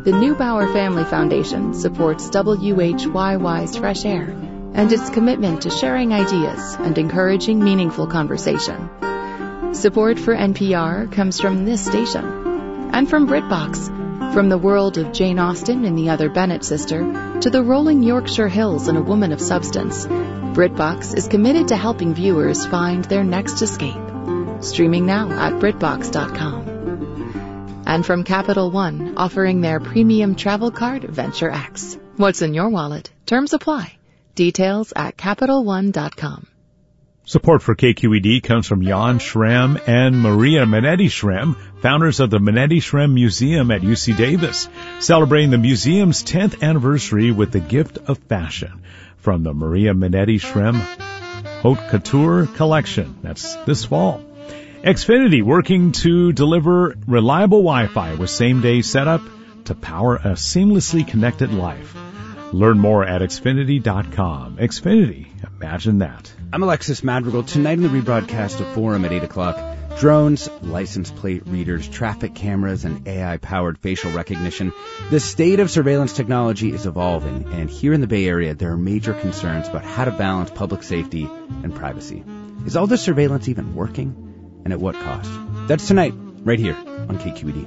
The Neubauer Family Foundation supports WHYY's Fresh Air and its commitment to sharing ideas and encouraging meaningful conversation. Support for NPR comes from this station and from BritBox. From the world of Jane Austen and the Other Bennet Sister to the rolling Yorkshire Hills and a woman of substance, BritBox is committed to helping viewers find their next escape. Streaming now at BritBox.com. And from Capital One, offering their premium travel card, Venture X. What's in your wallet? Terms apply. Details at CapitalOne.com. Support for KQED comes from Jan Schramm and Maria Minetti Schramm, founders of the Minetti Schramm Museum at UC Davis, celebrating the museum's 10th anniversary with the gift of fashion from the Maria Minetti Schramm Haute Couture collection. That's this fall. Xfinity working to deliver reliable Wi-Fi with same-day setup to power a seamlessly connected life. Learn more at Xfinity.com. Xfinity, imagine that. I'm Alexis Madrigal. Tonight in the rebroadcast of Forum at 8 o'clock, drones, license plate readers, traffic cameras, and AI-powered facial recognition. The state of surveillance technology is evolving, and here in the Bay Area, there are major concerns about how to balance public safety and privacy. Is all this surveillance even working? And at what cost? That's tonight, right here on KQED.